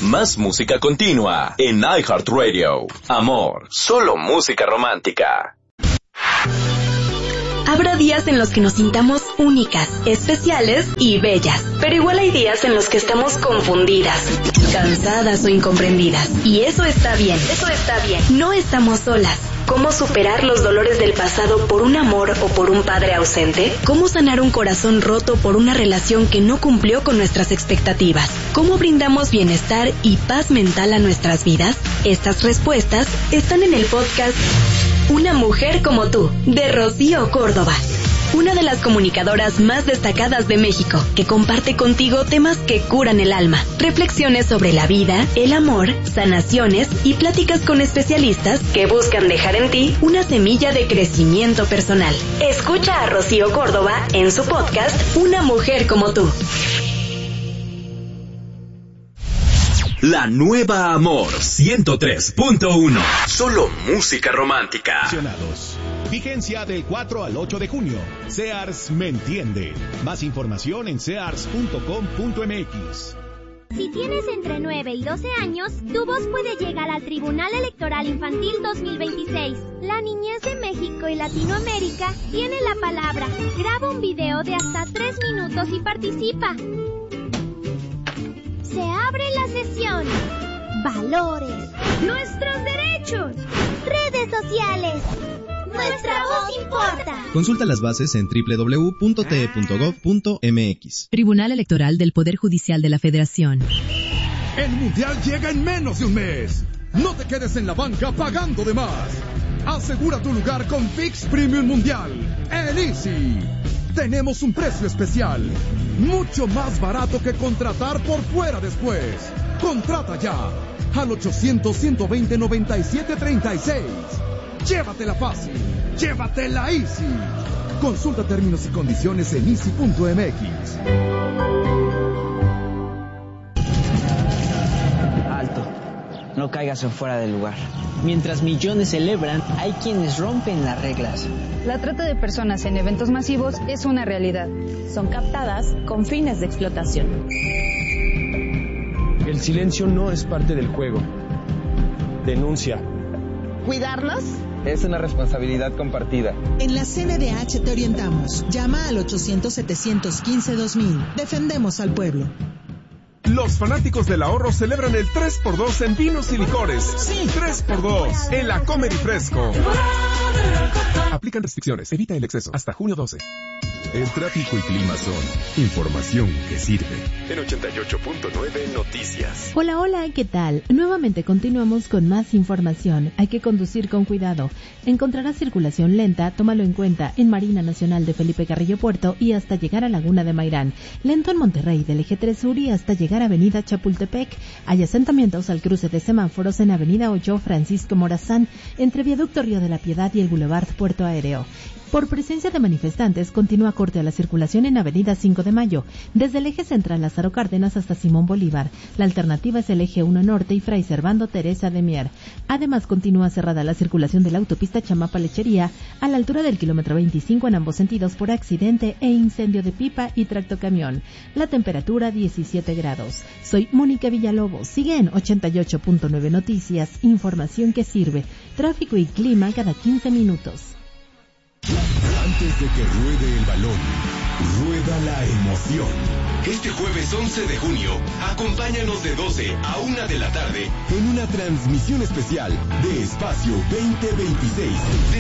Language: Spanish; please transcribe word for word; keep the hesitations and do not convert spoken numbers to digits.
Más música continua en iHeartRadio. Amor, solo música romántica. Habrá días en los que nos sintamos únicas, especiales y bellas, pero igual hay días en los que estamos confundidas, cansadas o incomprendidas. Y eso está bien, eso está bien. No estamos solas. ¿Cómo superar los dolores del pasado por un amor o por un padre ausente? ¿Cómo sanar un corazón roto por una relación que no cumplió con nuestras expectativas? ¿Cómo brindamos bienestar y paz mental a nuestras vidas? Estas respuestas están en el podcast Una mujer como tú, de Rocío Córdoba. Una de las comunicadoras más destacadas de México, que comparte contigo temas que curan el alma, reflexiones sobre la vida, el amor, sanaciones y pláticas con especialistas que buscan dejar en ti una semilla de crecimiento personal. Escucha a Rocío Córdoba en su podcast Una mujer como tú. La nueva Amor ciento tres punto uno. Solo música romántica. Vigencia del cuatro al ocho de junio. Sears me entiende. Más información en sears punto com punto m x. Si tienes entre nueve y doce años, tu voz puede llegar al Tribunal Electoral Infantil dos mil veintiséis. La niñez de México y Latinoamérica tiene la palabra. Graba un video de hasta tres minutos y participa. Se abre la sesión. Valores. Nuestros derechos. Redes sociales. Nuestra voz importa. Consulta las bases en doble u doble u doble u punto t e punto gov punto m x. Tribunal Electoral del Poder Judicial de la Federación. El Mundial llega en menos de un mes. No te quedes en la banca pagando de más. Asegura tu lugar con Fix Premium Mundial en Easy. Tenemos un precio especial, mucho más barato que contratar por fuera después. Contrata ya al ochocientos, ciento veinte, noventa y siete, treinta y seis. Llévatela fácil, llévatela Easy. Consulta términos y condiciones en easy punto m x. Alto, no caigas en fuera del lugar. Mientras millones celebran, hay quienes rompen las reglas. La trata de personas en eventos masivos es una realidad. Son captadas con fines de explotación. El silencio no es parte del juego. Denuncia. ¿Cuidarlos? Es una responsabilidad compartida. En la C N D H te orientamos. Llama al ochocientos, setecientos quince, dos mil. Defendemos al pueblo. Los fanáticos del ahorro celebran el tres por dos en vinos y licores. Sí, tres por dos en la Comer y Fresco. Aplican restricciones, evita el exceso. Hasta junio doce. El tráfico y clima son información que sirve. En ochenta y ocho punto nueve Noticias. Hola, hola, ¿qué tal? Nuevamente continuamos con más información. Hay que conducir con cuidado. Encontrarás circulación lenta, tómalo en cuenta, en Marina Nacional de Felipe Carrillo Puerto y hasta llegar a Laguna de Mairán. Lento en Monterrey del Eje tres Sur y hasta llegar a Avenida Chapultepec. Hay asentamientos al cruce de semáforos en Avenida ocho Francisco Morazán, entre Viaducto Río de la Piedad y el Boulevard Puerto Aéreo. Por presencia de manifestantes, continúa corte a la circulación en Avenida cinco de Mayo, desde el eje central Lázaro Cárdenas hasta Simón Bolívar. La alternativa es el eje uno Norte y Fray Servando Teresa de Mier. Además, continúa cerrada la circulación de la autopista Chamapa-Lechería a la altura del kilómetro veinticinco en ambos sentidos por accidente e incendio de pipa y tractocamión. La temperatura diecisiete grados. Soy Mónica Villalobos. Sigue en ochenta y ocho punto nueve Noticias, información que sirve. Tráfico y clima cada quince minutos. Antes de que ruede el balón, rueda la emoción. Este jueves once de junio, acompáñanos de doce a una de la tarde en una transmisión especial de Espacio veinte veintiséis.